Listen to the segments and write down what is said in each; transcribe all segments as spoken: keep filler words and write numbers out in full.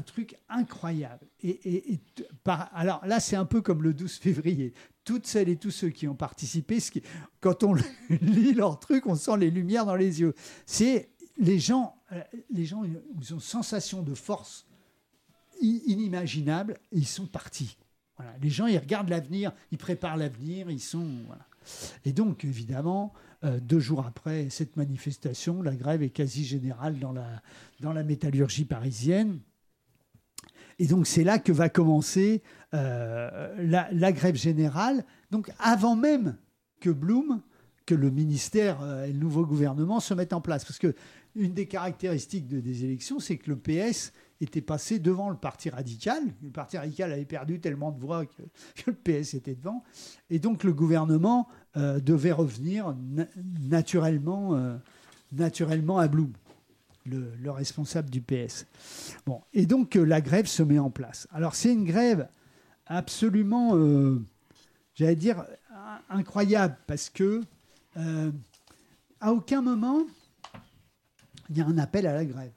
un truc incroyable. Et, et, et par, alors là, c'est un peu comme le douze février. Toutes celles et tous ceux qui ont participé, ce qui, quand on lit leur truc, on sent les lumières dans les yeux. C'est les gens, les gens ils ont une sensation de force inimaginable et ils sont partis. Voilà. Les gens, ils regardent l'avenir, ils préparent l'avenir, ils sont... Voilà. Et donc, évidemment, euh, deux jours après cette manifestation, la grève est quasi générale dans la, dans la métallurgie parisienne. Et donc, c'est là que va commencer euh, la, la grève générale. Donc, avant même que Blum, que le ministère euh, et le nouveau gouvernement se mettent en place. Parce qu'une des caractéristiques de, des élections, c'est que le P S était passé devant le Parti radical. Le Parti radical avait perdu tellement de voix que, que le P S était devant. Et donc, le gouvernement euh, devait revenir na- naturellement, euh, naturellement à Blum. Le, le responsable du P S. Bon, et donc euh, la grève se met en place. Alors c'est une grève absolument, euh, j'allais dire, incroyable, parce que euh, à aucun moment il y a un appel à la grève.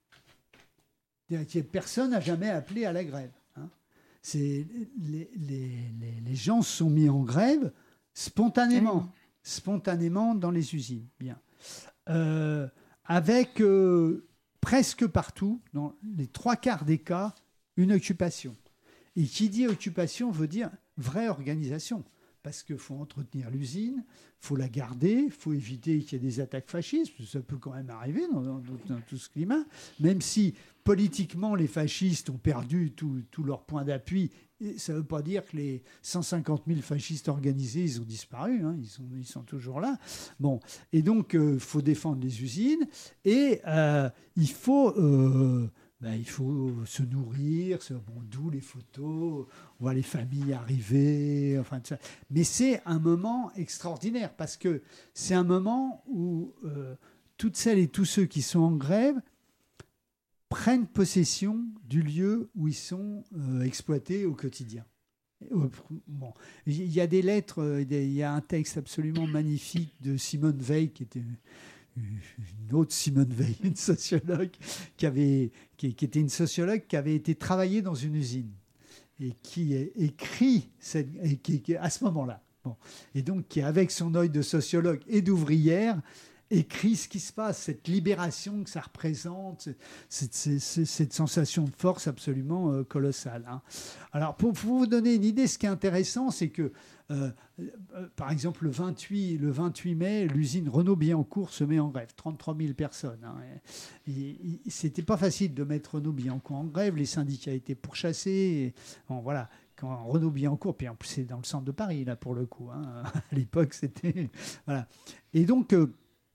Personne n'a jamais appelé à la grève. Hein. C'est, les, les, les, les gens se sont mis en grève spontanément, mmh. spontanément dans les usines. Bien. Euh, avec euh, presque partout, dans les trois quarts des cas, une occupation. Et qui dit occupation veut dire vraie organisation. Parce qu'il faut entretenir l'usine, il faut la garder, il faut éviter qu'il y ait des attaques fascistes, parce que ça peut quand même arriver dans, dans, dans tout ce climat, même si politiquement les fascistes ont perdu tout, tout leur point d'appui. Et ça ne veut pas dire que les cent cinquante mille fascistes organisés, ils ont disparu, hein, ils, sont, ils sont toujours là. Bon, et donc, il euh, faut défendre les usines et euh, il faut... Euh, Ben, il faut se nourrir, bon, d'où les photos, on voit les familles arriver, enfin tout ça. Mais c'est un moment extraordinaire parce que c'est un moment où euh, toutes celles et tous ceux qui sont en grève prennent possession du lieu où ils sont euh, exploités au quotidien. Bon, il y a des lettres, il y a un texte absolument magnifique de Simone Veil qui était une autre Simone Veil, une sociologue qui avait, qui, qui était une sociologue qui avait été travailler dans une usine et qui écrit cette, et qui, qui, à ce moment-là. Bon, et donc qui, avec son œil de sociologue et d'ouvrière, écrit ce qui se passe, cette libération que ça représente, cette, cette, cette sensation de force absolument euh, colossale. Hein. Alors, pour, pour vous donner une idée, ce qui est intéressant, c'est que, euh, euh, par exemple, le vingt-huit, le vingt-huit mai, l'usine Renault-Billancourt se met en grève, trente-trois mille personnes. Hein. Et, et, c'était pas facile de mettre Renault-Billancourt en grève, les syndicats étaient pourchassés. Et, bon, voilà. Quand Renault-Billancourt, puis en plus, c'est dans le centre de Paris, là, pour le coup. Hein. À l'époque, c'était... Voilà. Et donc... Euh,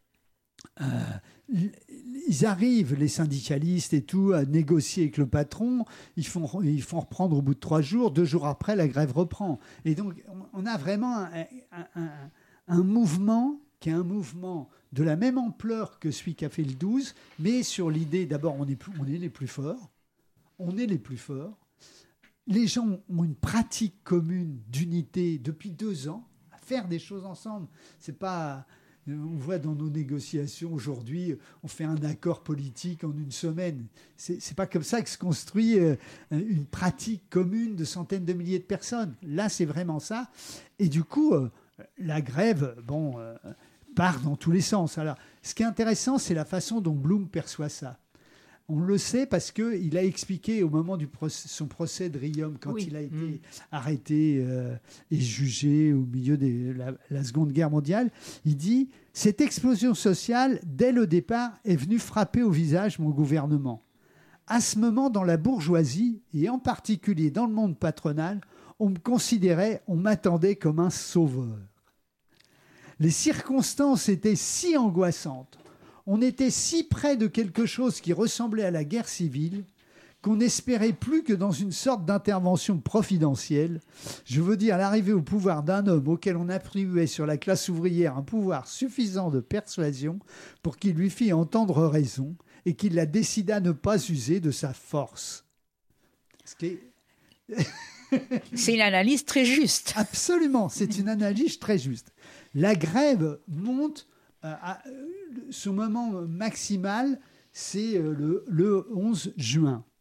Euh, ils arrivent, les syndicalistes et tout, à négocier avec le patron. Ils font, ils font reprendre au bout de trois jours. Deux jours après, la grève reprend. Et donc, on a vraiment un, un, un, un mouvement qui est un mouvement de la même ampleur que celui qu'a fait le douze, mais sur l'idée, d'abord, on est, plus, on est les plus forts. On est les plus forts. Les gens ont une pratique commune d'unité depuis deux ans, à faire des choses ensemble. C'est pas... On voit dans nos négociations aujourd'hui, on fait un accord politique en une semaine. C'est, c'est pas comme ça que se construit une pratique commune de centaines de milliers de personnes. Là, c'est vraiment ça. Et du coup, la grève, bon, part dans tous les sens. Alors, ce qui est intéressant, c'est la façon dont Blum perçoit ça. On le sait parce qu'il a expliqué au moment de procès, son procès de Riom, quand oui. il a été mmh. arrêté euh, et jugé au milieu de la, la Seconde Guerre mondiale, il dit « Cette explosion sociale, dès le départ, est venue frapper au visage mon gouvernement. À ce moment, dans la bourgeoisie, et en particulier dans le monde patronal, on me considérait, on m'attendait comme un sauveur. Les circonstances étaient si angoissantes. On était si près de quelque chose qui ressemblait à la guerre civile qu'on n'espérait plus que dans une sorte d'intervention providentielle, je veux dire l'arrivée au pouvoir d'un homme auquel on attribuait sur la classe ouvrière un pouvoir suffisant de persuasion pour qu'il lui fît entendre raison et qu'il la décida ne pas user de sa force. Ce qui est... C'est une analyse très juste. Absolument, c'est une analyse très juste. La grève monte... Euh, à, son moment maximal, c'est le, le onze juin.